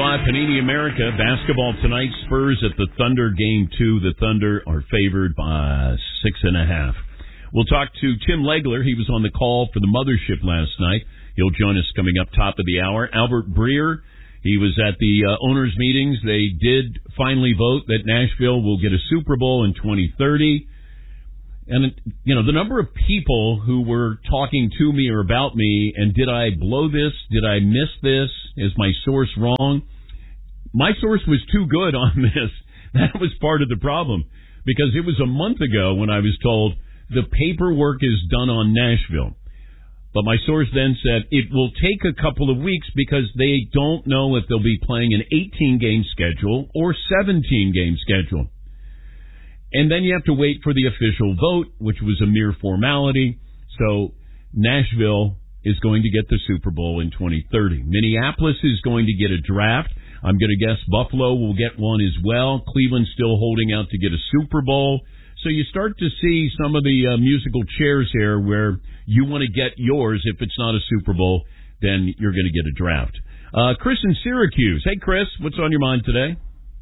Panini America. Basketball tonight. Spurs at the Thunder, Game 2. The Thunder are favored by 6.5. We'll talk to Tim Legler. He was on the call for the Mothership last night. He'll join us coming up top of the hour. Albert Breer, he was at the owners' meetings. They did finally vote that Nashville will get a Super Bowl in 2030. And, you know, the number of people who were talking to me or about me, and did I blow this? Did I miss this? Is my source wrong? My source was too good on this. That was part of the problem, because it was a month ago when I was told the paperwork is done on Nashville. But my source then said it will take a couple of weeks because they don't know if they'll be playing an 18-game schedule or 17-game schedule. And then you have to wait for the official vote, which was a mere formality. So Nashville is going to get the Super Bowl in 2030. Minneapolis is going to get a draft. I'm going to guess Buffalo will get one as well. Cleveland's still holding out to get a Super Bowl. So you start to see some of the musical chairs here where you want to get yours. If it's not a Super Bowl, then you're going to get a draft. Chris in Syracuse. Hey, Chris, what's on your mind today?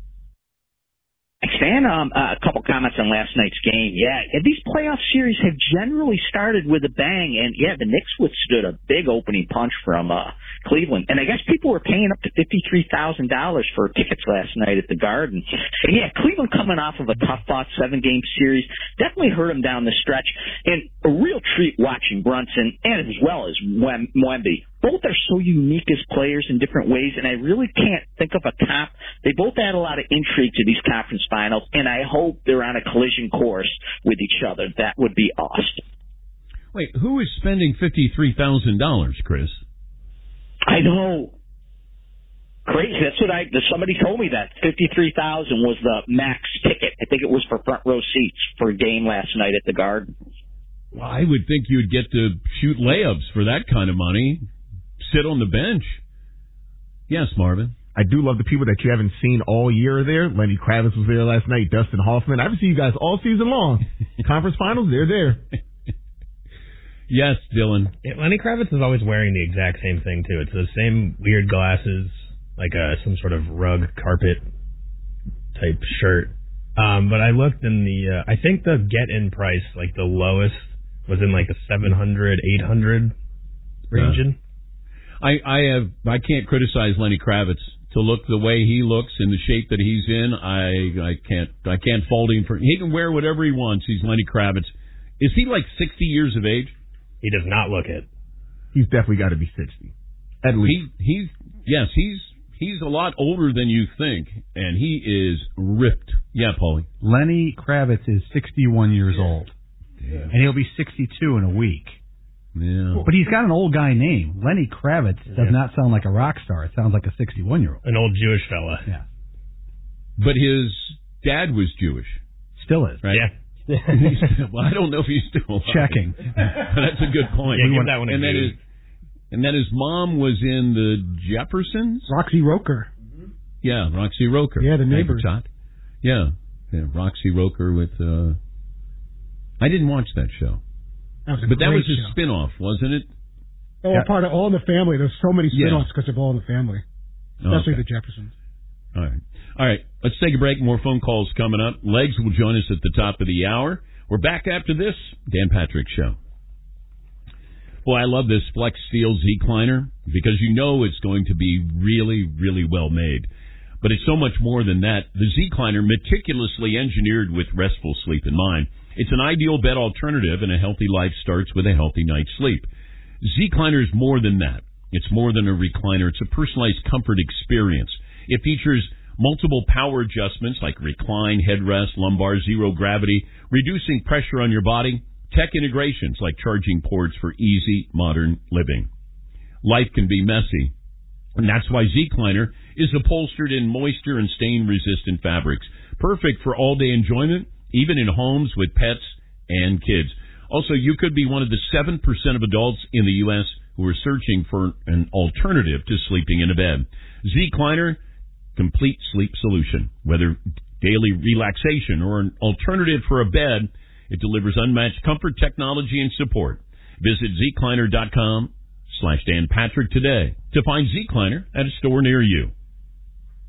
Stan, a couple comments on last night's game. Yeah, these playoff series have generally started with a bang, and yeah, the Knicks withstood a big opening punch from Cleveland, and I guess people were paying up to $53,000 for tickets last night at the Garden. And yeah, Cleveland coming off of a tough-fought 7-game series definitely hurt them down the stretch, and a real treat watching Brunson and as well as Wemby. Both are so unique as players in different ways, and I really can't think of a comp. They both add a lot of intrigue to these conference finals, and I hope they're on a collision course with each other. That would be awesome. Wait, who is spending $53,000, Chris? I know. Crazy. That's what somebody told me that. $53,000 was the max ticket. I think it was for front row seats for a game last night at the Garden. Well, I would think you would get to shoot layups for that kind of money. Sit on the bench. Yes, Marvin. I do love the people that you haven't seen all year there. Lenny Kravitz was there last night. Dustin Hoffman. I haven't seen you guys all season long. Conference finals, they're there. Yes, Dylan. Yeah, Lenny Kravitz is always wearing the exact same thing, too. It's the same weird glasses, like some sort of rug carpet type shirt. But I looked in I think the get-in price, like the lowest, was in like the 700, 800 region. I can't criticize Lenny Kravitz. To look the way he looks in the shape that he's in, I can't fault him for. He can wear whatever he wants. He's Lenny Kravitz. Is he like 60 years of age? He does not look it. He's definitely got to be 60. At least. He's a lot older than you think, and he is ripped. Yeah, Paulie. Lenny Kravitz is 61 years old, and he'll be 62 in a week. Yeah. But he's got an old guy name. Lenny Kravitz does not sound like a rock star. It sounds like a 61-year-old. An old Jewish fella. Yeah. But his dad was Jewish. Still is. Right? Yeah. Well, I don't know if he's still alive. Checking. That's a good point. Yeah, give that one a and then his mom was in the Jeffersons? Roxy Roker. Yeah, Roxy Roker. Yeah, the neighbors. Yeah, Roxy Roker with... I didn't watch that show. That was show. a spin-off, wasn't it? Oh, yeah. Part of All in the Family. There's so many spin-offs because of All in the Family. Especially the Jeffersons. All right. Let's take a break. More phone calls coming up. Legs will join us at the top of the hour. We're back after this. Dan Patrick Show. Boy, I love this Flex Steel Z-Cliner because you know it's going to be really, really well made. But it's so much more than that. The Z-Cliner, meticulously engineered with restful sleep in mind. It's an ideal bed alternative, and a healthy life starts with a healthy night's sleep. Z-Cliner is more than that. It's more than a recliner. It's a personalized comfort experience. It features multiple power adjustments like recline, headrest, lumbar, zero gravity, reducing pressure on your body, tech integrations like charging ports for easy, modern living. Life can be messy, and that's why Z-Cliner is upholstered in moisture and stain-resistant fabrics. Perfect for all-day enjoyment, even in homes with pets and kids. Also, you could be one of the 7% of adults in the U.S. who are searching for an alternative to sleeping in a bed. Z-Cliner, complete sleep solution. Whether daily relaxation or an alternative for a bed, it delivers unmatched comfort, technology, and support. Visit zcliner.com/Dan Patrick today to find Z-Cliner at a store near you.